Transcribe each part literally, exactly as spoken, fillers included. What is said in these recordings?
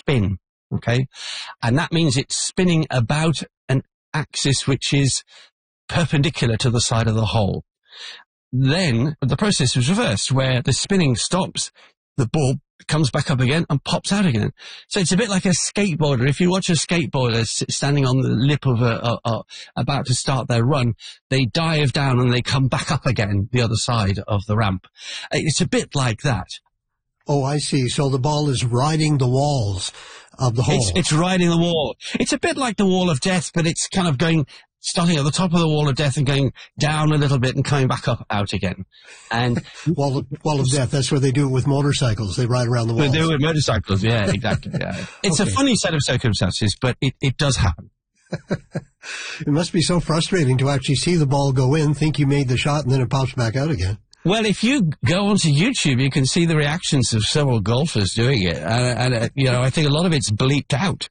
spin, okay? And that means it's spinning about an axis which is perpendicular to the side of the hole. Then the process is reversed, where the spinning stops, the ball comes back up again and pops out again. So it's a bit like a skateboarder. If you watch a skateboarder standing on the lip of a, a, a about to start their run, they dive down and they come back up again the other side of the ramp. It's a bit like that. Oh, I see. So the ball is riding the walls of the hole. It's, it's riding the wall. It's a bit like the wall of death, but it's kind of going, starting at the top of the wall of death and going down a little bit and coming back up out again. And wall of, wall of death, that's where they do it with motorcycles. They ride around the walls. They do it with motorcycles, yeah, exactly. Yeah. It's okay. A funny set of circumstances, but it, it does happen. It must be so frustrating to actually see the ball go in, think you made the shot, and then it pops back out again. Well, if you go onto YouTube, you can see the reactions of several golfers doing it. And, and uh, you know, I think a lot of it's bleeped out.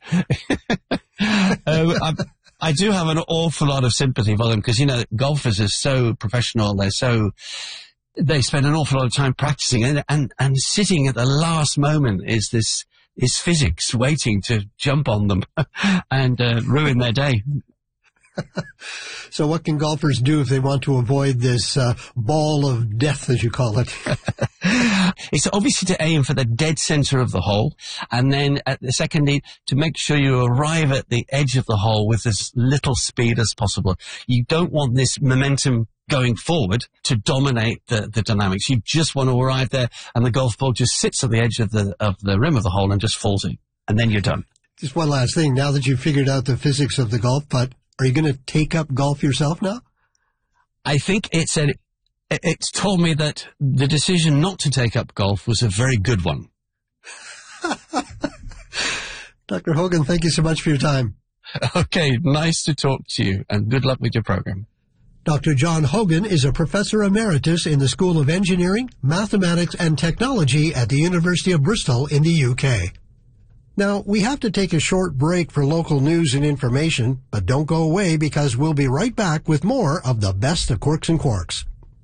uh, I do have an awful lot of sympathy for them because, you know, golfers are so professional. They're so, they spend an awful lot of time practicing, and, and, and sitting at the last moment is this, is physics waiting to jump on them and uh, ruin their day. So what can golfers do if they want to avoid this uh, ball of death, as you call it? It's obviously to aim for the dead center of the hole, and then at the secondly, to make sure you arrive at the edge of the hole with as little speed as possible. You don't want this momentum going forward to dominate the, the dynamics. You just want to arrive there, and the golf ball just sits at the edge of the of the rim of the hole and just falls in, and then you're done. Just one last thing. Now that you've figured out the physics of the golf putt, are you going to take up golf yourself now? I think it's a, it's told me that the decision not to take up golf was a very good one. Doctor Hogan, thank you so much for your time. Okay, nice to talk to you, and good luck with your program. Doctor John Hogan is a professor emeritus in the School of Engineering, Mathematics, and Technology at the University of Bristol in the U K. Now, we have to take a short break for local news and information, but don't go away because we'll be right back with more of the best of Quirks and Quarks.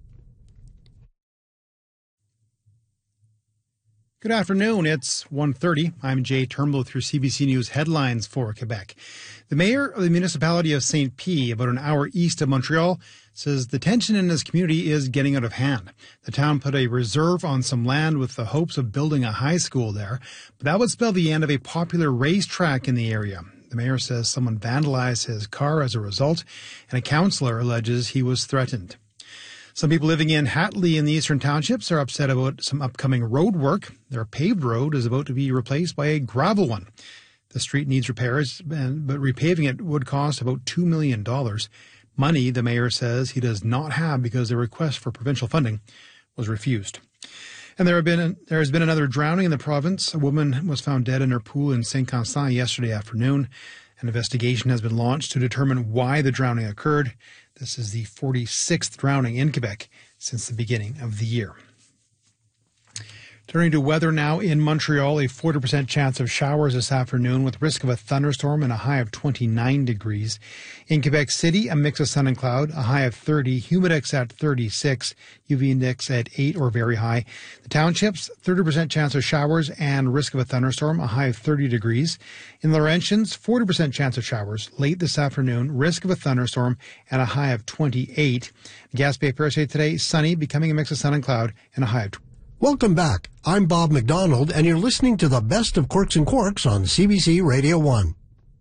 Good afternoon. It's one thirty. I'm Jay Turnbull with your C B C News headlines for Quebec. The mayor of the municipality of Saint Pie, about an hour east of Montreal, says the tension in his community is getting out of hand. The town put a reserve on some land with the hopes of building a high school there, but that would spell the end of a popular racetrack in the area. The mayor says someone vandalized his car as a result, and a councillor alleges he was threatened. Some people living in Hatley in the Eastern Townships are upset about some upcoming road work. Their paved road is about to be replaced by a gravel one. The street needs repairs, but repaving it would cost about two million dollars. Money, the mayor says, he does not have because the request for provincial funding was refused. And there have been there has been another drowning in the province. A woman was found dead in her pool in Saint-Constant yesterday afternoon. An investigation has been launched to determine why the drowning occurred. This is the forty-sixth drowning in Quebec since the beginning of the year. Turning to weather now in Montreal, a forty percent chance of showers this afternoon with risk of a thunderstorm and a high of twenty-nine degrees. In Quebec City, a mix of sun and cloud, a high of thirty, humidex at thirty-six, U V index at eight or very high. The townships, thirty percent chance of showers and risk of a thunderstorm, a high of thirty degrees. In Laurentians, forty percent chance of showers late this afternoon, risk of a thunderstorm and a high of twenty-eight. Gaspé Percé today, sunny, becoming a mix of sun and cloud and a high of twenty. Welcome back. I'm Bob McDonald, and you're listening to the best of Quirks and Quarks on C B C Radio one.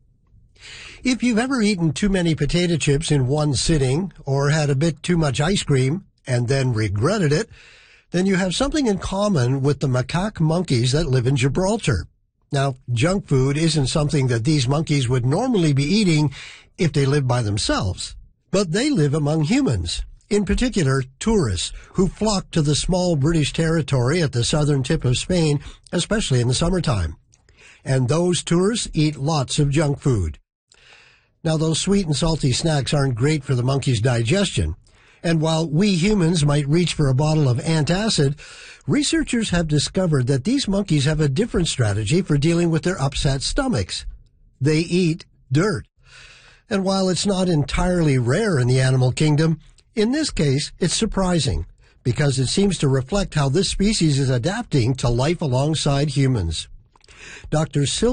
If you've ever eaten too many potato chips in one sitting, or had a bit too much ice cream, and then regretted it, then you have something in common with the macaque monkeys that live in Gibraltar. Now, junk food isn't something that these monkeys would normally be eating if they lived by themselves, but they live among humans. In particular, tourists who flock to the small British territory at the southern tip of Spain, especially in the summertime. And those tourists eat lots of junk food. Now, those sweet and salty snacks aren't great for the monkey's digestion. And while we humans might reach for a bottle of antacid, researchers have discovered that these monkeys have a different strategy for dealing with their upset stomachs. They eat dirt. And while it's not entirely rare in the animal kingdom, in this case, it's surprising, because it seems to reflect how this species is adapting to life alongside humans. Doctor Sil